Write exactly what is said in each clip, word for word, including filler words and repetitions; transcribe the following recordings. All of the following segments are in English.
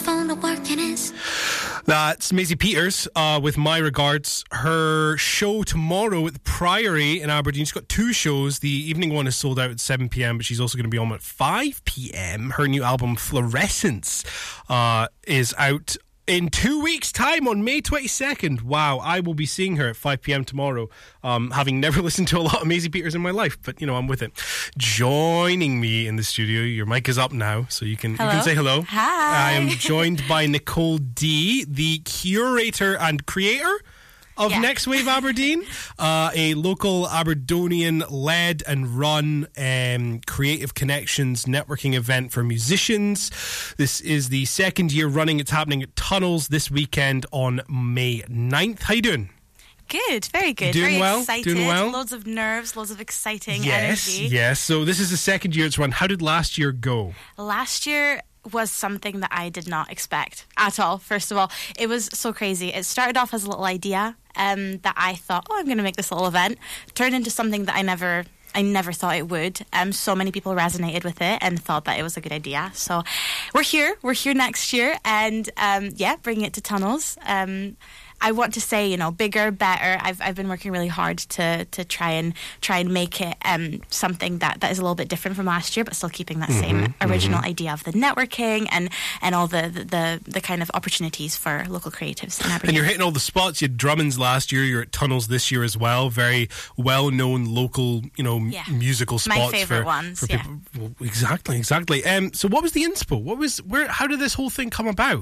phone to work and it's... That's Maisie Peters uh, with My Regards. Her show tomorrow at the Priory in Aberdeen. She's got two shows. The evening one is sold out at seven p.m, but she's also going to be on at five p.m. Her new album, Fluorescence, uh, is out in two weeks' time on May twenty-second. Wow, I will be seeing her at five p.m. tomorrow, um, having never listened to a lot of Maisie Peters in my life, but, you know, I'm with it. Joining me in the studio, your mic is up now, so you can, you can say hello. Hi. I am joined by Nicole D, the curator and creator of Yeah. Next Wave Aberdeen, uh, a local Aberdonian-led and run um, Creative Connections networking event for musicians. This is the second year running. It's happening at Tunnels this weekend on May ninth. How you doing? Good, very good. Doing very well? excited. Doing well? Loads of nerves, loads of exciting Yes, energy. yes. So this is the second year it's run. How did last year go? Last year was something that I did not expect at all, first of all. It was so crazy. It started off as a little idea um, that I thought, oh, I'm going to make this little event. Turned into something that I never... I never thought it would. Um, so many people resonated with it and thought that it was a good idea. So we're here. We're here next year. And, um, yeah, bringing it to Tunnels. Um, I want to say, you know, bigger, better. I've I've been working really hard to to try and try and make it um, something that, that is a little bit different from last year, but still keeping that Mm-hmm, same original mm-hmm. idea of the networking and, and all the, the, the, the kind of opportunities for local creatives in Aberdeen. And you're hitting all the spots. You had Drummond's last year. You're at Tunnels this year as well. Very well-known local, you know, m- Yeah. musical spots. My favourite for, ones, for yeah. people. Well, exactly, exactly. Um, so what was the inspo? What was where? How did this whole thing come about?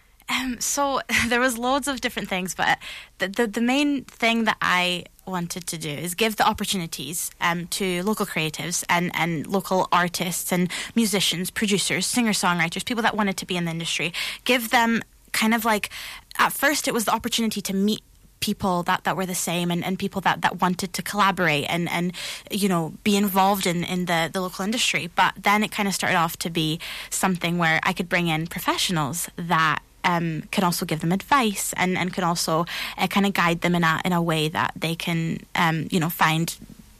Um, so there was loads of different things, but the, the the main thing that I wanted to do is give the opportunities um, to local creatives and, and local artists and musicians, producers, singer-songwriters, people that wanted to be in the industry. Give them kind of like, at first it was the opportunity to meet people that, that were the same and, and people that, that wanted to collaborate and, and you know, be involved in, in the, the local industry. But then it kind of started off to be something where I could bring in professionals that Um, can also give them advice and, and can also uh, kind of guide them in a in a way that they can, um, you know, find,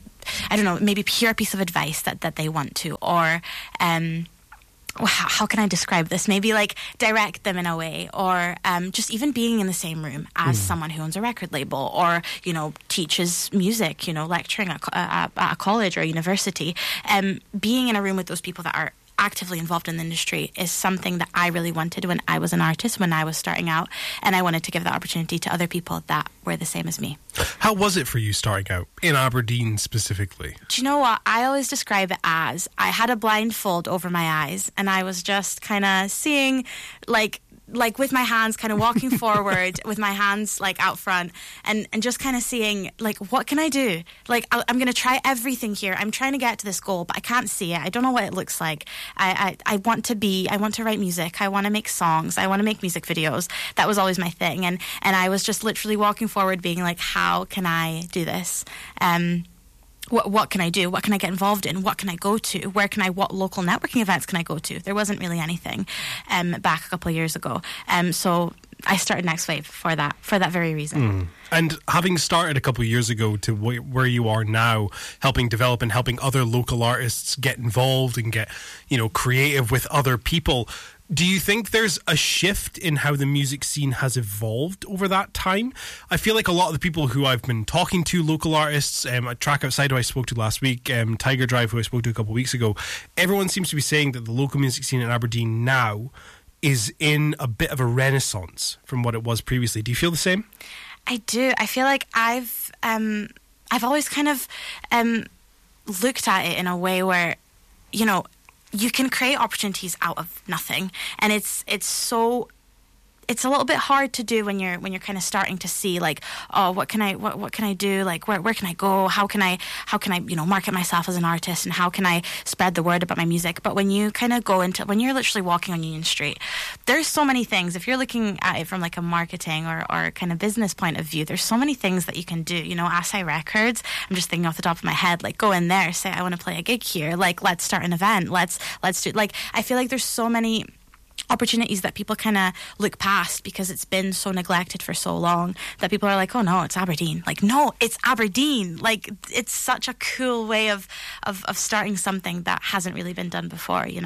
I don't know, maybe hear a piece of advice that, that they want to, or um, well, how, how can I describe this? Maybe like direct them in a way, or um, just even being in the same room as mm. someone who owns a record label, or, you know, teaches music, you know, lecturing at, at, at a college or a university. Um, being in a room with those people that are actively involved in the industry is something that I really wanted when I was an artist, when I was starting out, and I wanted to give that opportunity to other people that were the same as me. How was it for you starting out in Aberdeen specifically? Do you know what? I always describe it as I had a blindfold over my eyes and I was just kind of seeing, like, like with my hands kind of walking forward with my hands like out front and, and just kind of seeing like, what can I do? Like, I, I'm going to try everything here. I'm trying to get to this goal, but I can't see it. I don't know what it looks like. I, I, I want to be, I want to write music. I want to make songs. I want to make music videos. That was always my thing. And, and I was just literally walking forward being like, how can I do this? Um, What what can I do? What can I get involved in? What can I go to? Where can I, what local networking events can I go to? There wasn't really anything um, back a couple of years ago. Um, so I started Next Wave for that, for that very reason. Mm. And having started a couple of years ago to wh- where you are now, helping develop and helping other local artists get involved and get, you know, creative with other people, do you think there's a shift in how the music scene has evolved over that time? I feel like a lot of the people who I've been talking to, local artists, um, at Track Outside, who I spoke to last week, um, Tiger Drive, who I spoke to a couple of weeks ago, everyone seems to be saying that the local music scene in Aberdeen now is in a bit of a renaissance from what it was previously. Do you feel the same? I do. I feel like I've um, I've always kind of um, looked at it in a way where, you know, you can create opportunities out of nothing, and it's it's so it's a little bit hard to do when you're when you're kind of starting to see like, oh, what can I what what can I do? Like, where where can I go? How can I how can I you know market myself as an artist, and how can I spread the word about my music? But when you kind of go into when you're literally walking on Union Street, there's so many things. If you're looking at it from like a marketing or or kind of business point of view, there's so many things that you can do. You know, Asai Records. I'm just thinking off the top of my head, like go in there, say I want to play a gig here. Like let's start an event. Let's let's do like I feel like there's so many opportunities that people kind of look past because it's been so neglected for so long that people are like, oh no, it's Aberdeen. Like, no, it's Aberdeen. Like, it's such a cool way of, of, of starting something that hasn't really been done before, you know?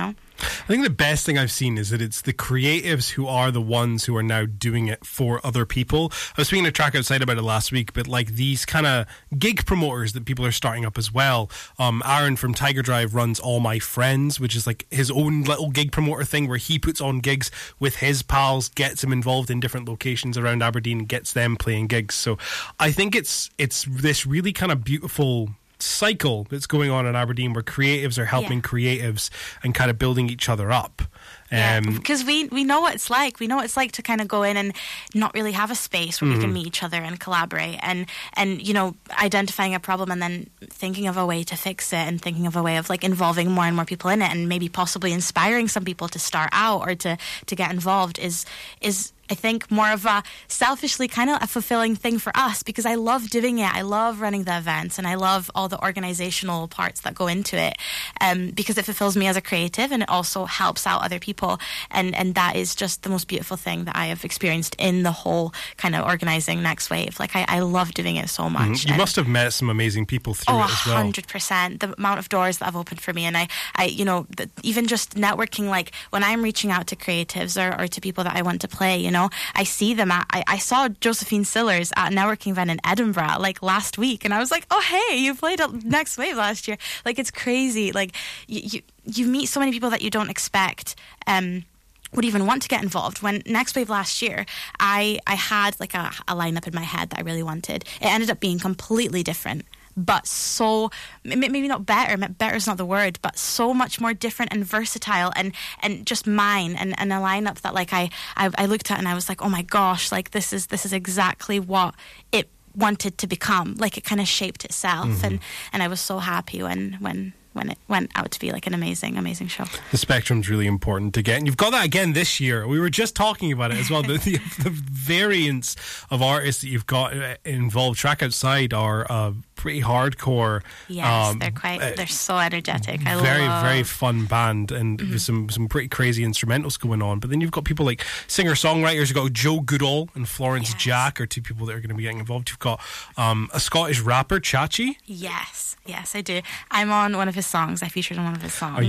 I think the best thing I've seen is that it's the creatives who are the ones who are now doing it for other people. I was speaking to Track Outside about it last week, but like these kind of gig promoters that people are starting up as well. Um, Aaron from Tiger Drive runs All My Friends, which is like his own little gig promoter thing where he puts on gigs with his pals, gets them involved in different locations around Aberdeen, gets them playing gigs. So I think it's it's this really kind of beautiful cycle that's going on in Aberdeen where creatives are helping yeah. creatives and kind of building each other up. Yeah, Um, because we, we know what it's like. We know what it's like to kind of go in and not really have a space where mm-hmm. we can meet each other and collaborate and, and, you know, identifying a problem and then thinking of a way to fix it and thinking of a way of, like, involving more and more people in it and maybe possibly inspiring some people to start out or to, to get involved is is... I think more of a selfishly kind of a fulfilling thing for us because I love doing it. I love running the events and I love all the organizational parts that go into it um, because it fulfills me as a creative and it also helps out other people. And, and that is just the most beautiful thing that I have experienced in the whole kind of organizing Next Wave. Like I, I love doing it so much. Mm-hmm. You and must have met some amazing people through oh, it as well. one hundred percent. The amount of doors that have opened for me. And I, I you know, the, even just networking, like when I'm reaching out to creatives or, or to people that I want to play, you know, I see them at, I, I saw Josephine Sillers at a networking event in Edinburgh like last week and I was like, oh hey, you played at Next Wave last year. Like it's crazy. Like you you, you meet so many people that you don't expect um would even want to get involved. When Next Wave last year, I, I had like a, a lineup in my head that I really wanted. It ended up being completely different. But so, maybe not better, better is not the word, but so much more different and versatile and, and just mine and, and a lineup that like I, I I looked at and I was like, oh my gosh, like this is this is exactly what it wanted to become. Like it kind of shaped itself mm-hmm. and, and I was so happy when when when it went out to be like an amazing, amazing show. The spectrum's really important to get. And you've got that again this year. We were just talking about it as well. the, the, the variants of artists that you've got involved. Track Outside are uh, pretty hardcore. Yes, um, they're quite, uh, they're so energetic. I very, love... very fun band. And mm-hmm. there's some, some pretty crazy instrumentals going on. But then you've got people like singer-songwriters. You've got Joe Goodall and Florence yes. Jack are two people that are going to be getting involved. You've got um, a Scottish rapper, Chachi. Yes, yes, I do. I'm on one of his songs. I featured on one of his songs. Are